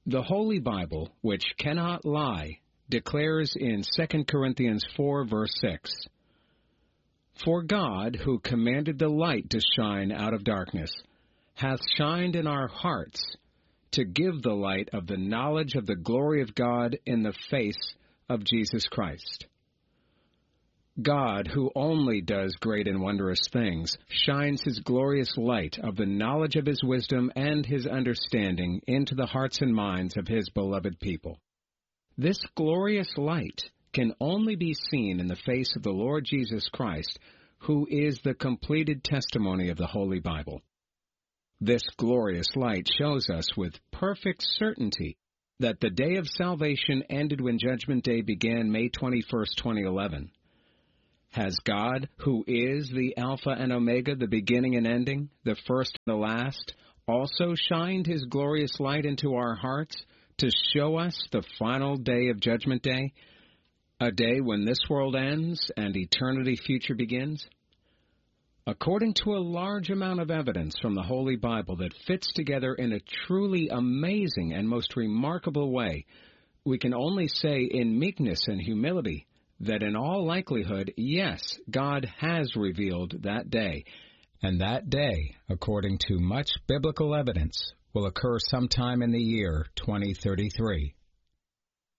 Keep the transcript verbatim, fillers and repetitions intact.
The Holy Bible, which cannot lie, declares in Second Corinthians four, verse six, "For God, who commanded the light to shine out of darkness, hath shined in our hearts, to give the light of the knowledge of the glory of God in the face of Jesus Christ." God, who only does great and wondrous things, shines His glorious light of the knowledge of His wisdom and His understanding into the hearts and minds of His beloved people. This glorious light can only be seen in the face of the Lord Jesus Christ, who is the completed testimony of the Holy Bible. This glorious light shows us with perfect certainty that the day of salvation ended when Judgment Day began May twenty-first, twenty eleven. Has God, who is the Alpha and Omega, the beginning and ending, the first and the last, also shined His glorious light into our hearts to show us the final day of Judgment Day, a day when this world ends and eternity future begins? According to a large amount of evidence from the Holy Bible that fits together in a truly amazing and most remarkable way, we can only say in meekness and humility that in all likelihood, yes, God has revealed that day, and that day, according to much biblical evidence, will occur sometime in the year twenty thirty-three.